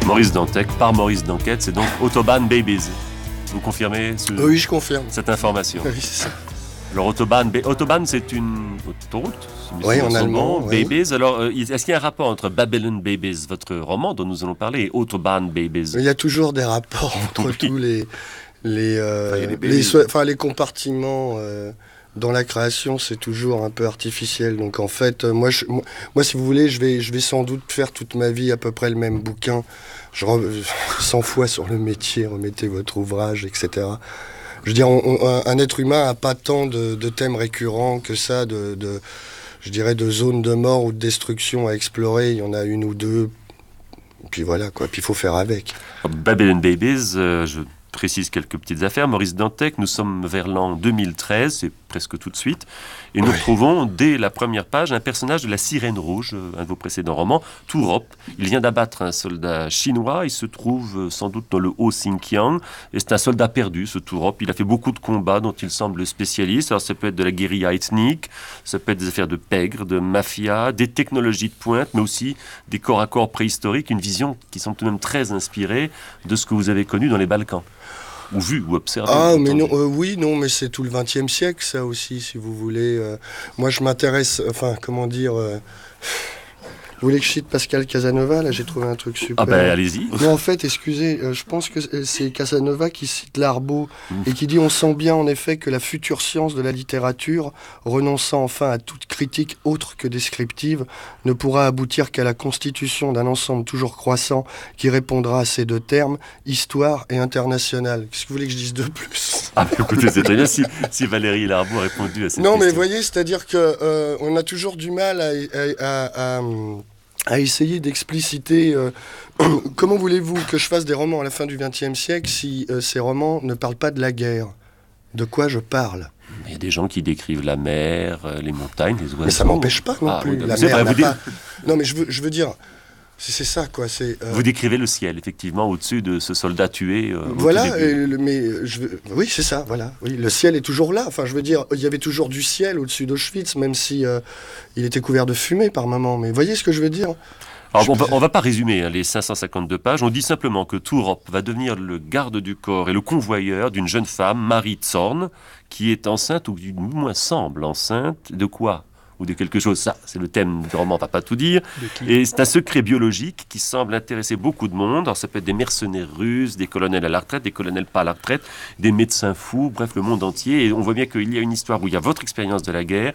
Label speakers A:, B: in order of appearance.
A: Maurice Dantec, par Maurice Danquette, c'est donc Autobahn Babies. Vous confirmez
B: Oui, je confirme.
A: Cette information?
B: Oui, c'est ça.
A: Alors Autobahn, c'est une autoroute.
B: Oui, en allemand.
A: Babies. Alors, est-ce qu'il y a un rapport entre Babylon Babies, votre roman dont nous allons parler, et Autobahn Babies?
B: Il y a toujours des rapports entre tous les compartiments. Dans la création, c'est toujours un peu artificiel. Donc en fait, moi, si vous voulez, je vais sans doute faire toute ma vie à peu près le même bouquin. 100 fois sur le métier, remettez votre ouvrage, etc. Je veux dire, un être humain n'a pas tant de thèmes récurrents que ça, je dirais, de zones de mort ou de destruction à explorer. Il y en a une ou deux. Puis voilà, quoi. Puis il faut faire avec.
A: Babylon Babies, je précise quelques petites affaires. Maurice Dantec, nous sommes vers l'an 2013, c'est presque tout de suite, et nous trouvons dès la première page un personnage de la Sirène Rouge, un de vos précédents romans, Tourop. Il vient d'abattre un soldat chinois, il se trouve sans doute dans le Haut-Xinjiang, et c'est un soldat perdu, ce Tourop. Il a fait beaucoup de combats dont il semble spécialiste. Alors ça peut être de la guérilla ethnique, ça peut être des affaires de pègre, de mafia, des technologies de pointe, mais aussi des corps à corps préhistoriques, une vision qui semble tout de même très inspirée de ce que vous avez connu dans les Balkans. Ou vu, ou observé.
B: Ah, mais non, non, mais c'est tout le XXe siècle, ça aussi, si vous voulez. Moi, je m'intéresse, vous voulez que je cite Pascal Casanova? Là, j'ai trouvé un truc super.
A: Ah ben, allez-y.
B: Non, en fait, excusez, je pense que c'est Casanova qui cite Larbeau et qui dit « On sent bien, en effet, que la future science de la littérature, renonçant enfin à toute critique autre que descriptive, ne pourra aboutir qu'à la constitution d'un ensemble toujours croissant qui répondra à ces deux termes, histoire et international. » Qu'est-ce que vous voulez que je dise de plus?
A: Ah, mais écoutez, c'est très bien si Valérie Larbeau a répondu à cette question.
B: Non, mais vous voyez, c'est-à-dire que on a toujours du mal à essayer d'expliciter... comment voulez-vous que je fasse des romans à la fin du XXe siècle si ces romans ne parlent pas de la guerre? De quoi je parle?
A: Il y a des gens qui décrivent la mer, les montagnes, les oiseaux.
B: Mais ça m'empêche pas non plus.
A: Oui,
B: la mer n'a pas... Non, mais je veux dire... C'est ça, quoi.
A: Vous décrivez le ciel, effectivement, au-dessus de ce soldat tué.
B: Voilà, oui, c'est ça, voilà. Oui, le ciel est toujours là. Enfin, je veux dire, il y avait toujours du ciel au-dessus d'Auschwitz, même si il était couvert de fumée par moments. Mais voyez ce que je veux dire?
A: Alors, on va pas résumer les 552 pages. On dit simplement que Tourop va devenir le garde du corps et le convoyeur d'une jeune femme, Marie Zorn, qui est enceinte, ou du moins semble enceinte. De quoi? Ou de quelque chose, ça, c'est le thème du roman, on va pas tout dire. Et c'est un secret biologique qui semble intéresser beaucoup de monde. Alors ça peut être des mercenaires russes, des colonels à la retraite, des colonels pas à la retraite, des médecins fous, bref, le monde entier. Et on voit bien qu'il y a une histoire où il y a votre expérience de la guerre,